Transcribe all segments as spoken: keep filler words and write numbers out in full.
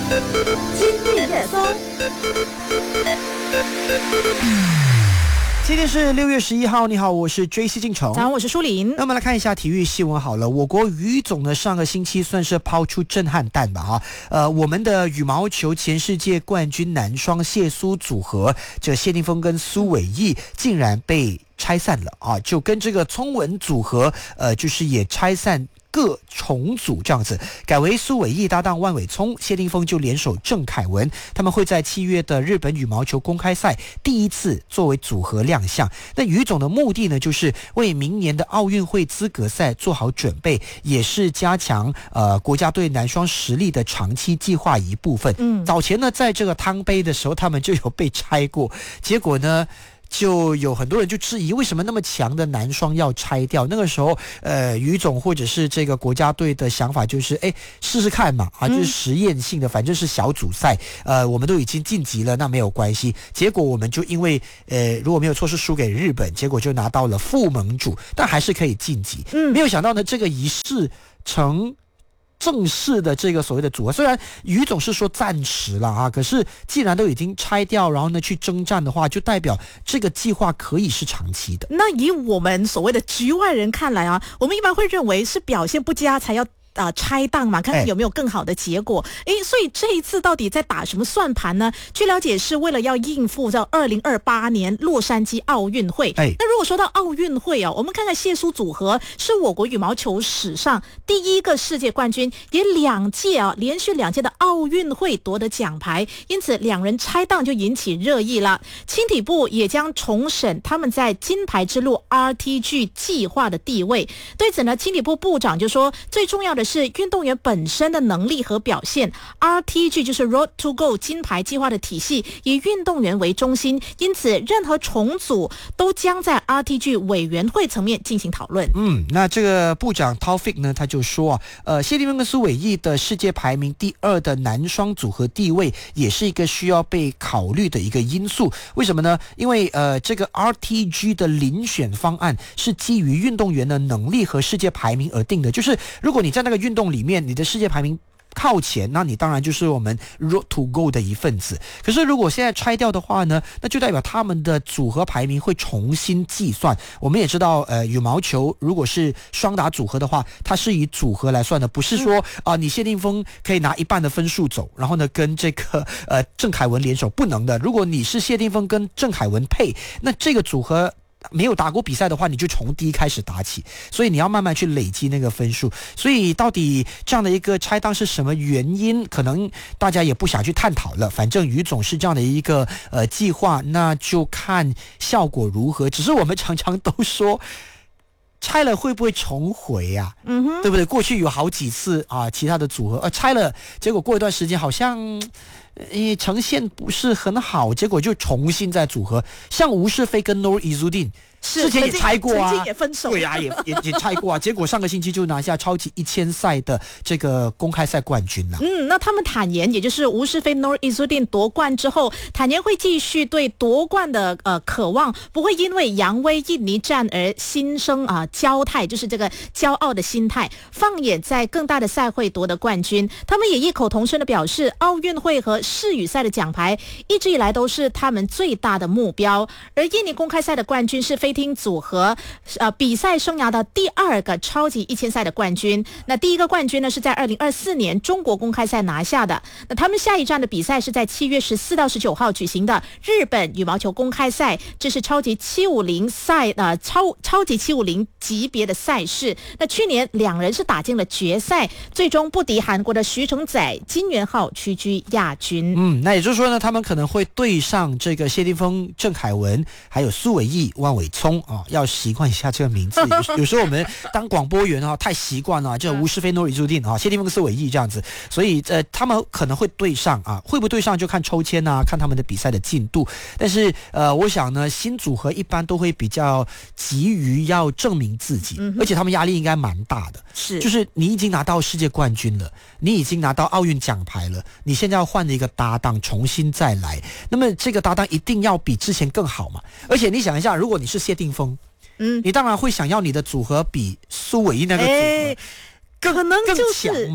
今日热搜。 今天是六月十一号，你好，我是 J C 进城。 早上，我是舒琳。 那我们来看一下体育新闻好了。我国羽总呢，上个星期算是抛出震撼弹吧哈。呃，我们的羽毛球前世界冠军男双谢苏组合，这谢霆锋跟苏伟毅竟然被拆散了啊，就跟这个聪文组合，呃，就是也拆散。各重组这样子，改为苏伟毅搭档万伟聪，谢霆锋就联手郑凯文，他们会在七月的日本羽毛球公开赛第一次作为组合亮相。那羽总的目的呢，就是为明年的奥运会资格赛做好准备，也是加强呃国家队男双实力的长期计划一部分。嗯，早前呢，在这个汤杯的时候，他们就有被拆过，结果呢。就有很多人就质疑为什么那么强的男双要拆掉。那个时候呃羽总或者是这个国家队的想法就是哎试试看嘛啊，就是实验性的，反正是小组赛，呃我们都已经晋级了，那没有关系。结果我们就因为呃如果没有错是输给日本，结果就拿到了副盟主，但还是可以晋级。嗯，没有想到呢，这个一试成正式的这个所谓的组合，虽然羽总是说暂时了啊，可是既然都已经拆掉，然后呢去征战的话，就代表这个计划可以是长期的。 那以我们所谓的局外人看来啊，我们一般会认为是表现不佳才要呃，拆档嘛，看看有没有更好的结果。诶，所以这一次到底在打什么算盘呢？据了解是为了要应付到二零二八年洛杉矶奥运会。诶，那如果说到奥运会啊，我们看看谢苏组合是我国羽毛球史上第一个世界冠军，也两届啊，连续两届的奥运会夺得奖牌，因此两人拆档就引起热议了。青体部也将重审他们在金牌之路 R T G 计划的地位。对此呢，青体部部长就说，最重要的是运动员本身的能力和表现。 R T G 就是 Road to Go 金牌计划的体系，以运动员为中心，因此任何重组都将在 R T G 委员会层面进行讨论。 嗯，那这个部长 Taufik 呢，他就说啊，呃，谢霆锋跟苏伟毅的世界排名第二的男双组合地位，也是一个需要被考虑的一个因素。为什么呢？因为呃，这个 R T G 的遴选方案是基于运动员的能力和世界排名而定的，就是如果你在那个运动里面，你的世界排名靠前，那你当然就是我们 Road to Go 的一份子。可是如果现在拆掉的话呢，那就代表他们的组合排名会重新计算。我们也知道，呃，羽毛球如果是双打组合的话，它是以组合来算的，不是说啊、呃，你谢霆锋可以拿一半的分数走，然后呢跟这个呃郑凯文联手，不能的。如果你是谢霆锋跟郑凯文配，那这个组合没有打过比赛的话，你就从低开始打起，所以你要慢慢去累积那个分数。所以到底这样的一个拆档是什么原因，可能大家也不想去探讨了。反正羽总是这样的一个呃计划，那就看效果如何。只是我们常常都说，拆了会不会重回啊？嗯哼，对不对？过去有好几次啊，其他的组合呃拆了，结果过一段时间好像呃呈现不是很好，结果就重新再组合。像吴世飞跟 Noor Izzuddin之前也拆过啊， 曾经也分手， 对啊，也也也拆过啊。结果上个星期就拿下超级一千赛的这个公开赛冠军了。 嗯，那他们坦言，也就是吴世飞 Noor Izzuddin 夺冠之后，坦言会继续对夺冠的呃渴望，不会因为扬威印尼站而心生啊、呃、骄态，就是这个骄傲的心态，放眼在更大的赛会夺得冠军。他们也异口同声的表示，奥运会和世羽赛的奖牌一直以来都是他们最大的目标。而印尼公开赛的冠军是飞汀组合呃比赛生涯的第二个超级一千赛的冠军。那第一个冠军呢是在二零二四年中国公开赛拿下的。那他们下一站的比赛是在七月十四到十九号举行的日本羽毛球公开赛，这是超级七五零赛呃超超级七五零级别的赛事。那去年两人是打进了决赛，最终不敌韩国的徐承宰，金元浩屈居亚军。 嗯，那也就是说呢，他们可能会对上这个谢霆锋、郑凯文，还有苏伟毅、万伟聪啊、哦，要习惯一下这个名字。有, 有时候我们当广播员啊、哦，太习惯了，就吴世飞、Noor Izzuddin 啊，谢霆锋、苏伟毅这样子，所以呃，他们可能会对上啊，会不会对上就看抽签啊，看他们的比赛的进度。但是呃，我想呢，新组合一般都会比较急于要证明自己，嗯、而且他们压力应该蛮大的。 是， 就是你已经拿到世界冠军了，你已经拿到奥运奖牌了，你现在要换一个搭档，重新再来。那么这个搭档一定要比之前更好嘛？而且你想一下，如果你是谢霆锋，嗯，你当然会想要你的组合比苏伟毅那个组合更、 可能、就是、 更强嘛。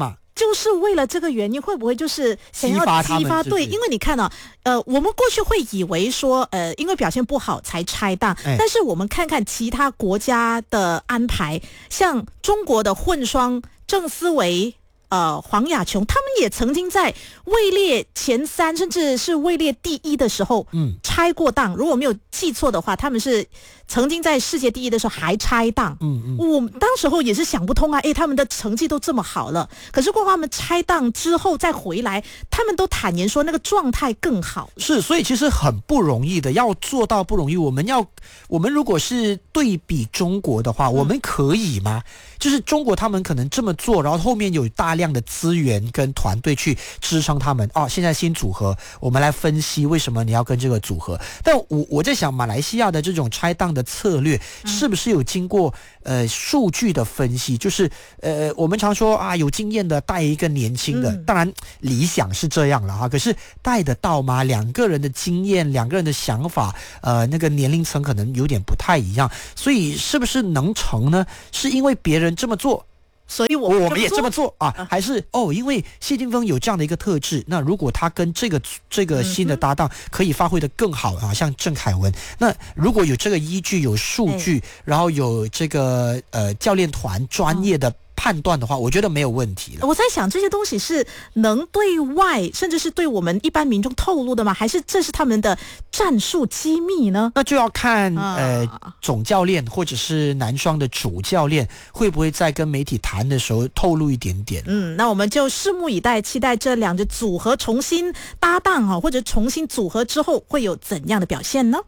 就是为了这个原因，会不会就是想要激发他们激发？ 是不是对，因为你看啊，呃，我们过去会以为说，呃，因为表现不好才拆档， 哎但是我们看看其他国家的安排，像中国的混双郑思维。呃，黄雅琼他们也曾经在位列前三，甚至是位列第一的时候， 嗯， 拆过档。如果没有记错的话，他们是曾经在世界第一的时候还拆档。 嗯嗯， 我们当时候也是想不通啊，诶，他们的成绩都这么好了，可是过后他们拆档之后再回来，他们都坦言说那个状态更好。 是，所以其实很不容易的，要做到不容易。我们要，我们如果是对比中国的话，我们可以吗？就是中国他们可能这么做，然后后面有大量的资源跟团队去支撑他们。哦，现在新组合，我们来分析为什么你要跟这个组合。但我我在想，马来西亚的这种拆档的策略是不是有经过呃数据的分析？就是呃，我们常说啊，有经验的带一个年轻的， 嗯、 当然理想是这样了哈，可是带得到吗？两个人的经验，两个人的想法，呃，那个年龄层可能有点不太一样，所以是不是能成呢？是因为别人这么做， 所以我我们也这么做啊？ 啊还是哦，因为谢霆锋有这样的一个特质，那如果他跟这个这个新的搭档可以发挥得更好啊，像郑凯文，那如果有这个依据、有数据， 哎、 然后有这个呃教练团专业的。嗯判断的话，我觉得没有问题了。 我在想，这些东西是能对外，甚至是对我们一般民众透露的吗？还是这是他们的战术机密呢？ 那就要看、 啊、 呃总教练或者是男双的主教练会不会在跟媒体谈的时候透露一点点。 嗯，那我们就拭目以待，期待这两支组合重新搭档啊，或者重新组合之后会有怎样的表现呢？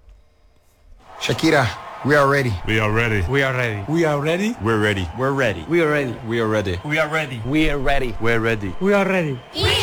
Shakira.We are ready. We are ready. We are ready. We are ready. We're ready. We're ready. We are ready. We are ready. We are ready. We are ready. We're ready. We're ready. We are ready. We